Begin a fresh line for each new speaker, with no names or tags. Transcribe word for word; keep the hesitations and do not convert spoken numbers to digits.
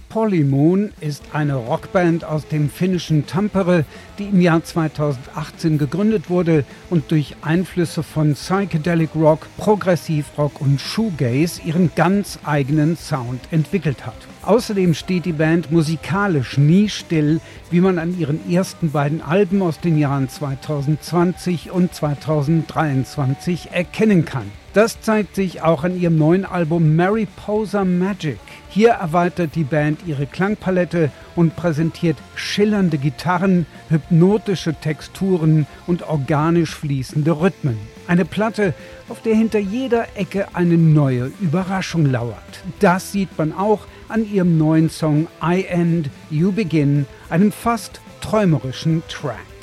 Polymoon ist eine Rockband aus dem finnischen Tampere, die im Jahr zweitausendachtzehn gegründet wurde und durch Einflüsse von Psychedelic Rock, Progressivrock und Shoegaze ihren ganz eigenen Sound entwickelt hat. Außerdem steht die Band musikalisch nie still, wie man an ihren ersten beiden Alben aus den Jahren zweitausendzwanzig und zweitausenddreiundzwanzig erkennen kann. Das zeigt sich auch an ihrem neuen Album Mariposa Magic. Hier erweitert die Band ihre Klangpalette und präsentiert schillernde Gitarren, hypnotische Texturen und organisch fließende Rhythmen. Eine Platte, auf der hinter jeder Ecke eine neue Überraschung lauert. Das sieht man auch an ihrem neuen Song I End, You Begin, einem fast träumerischen Track.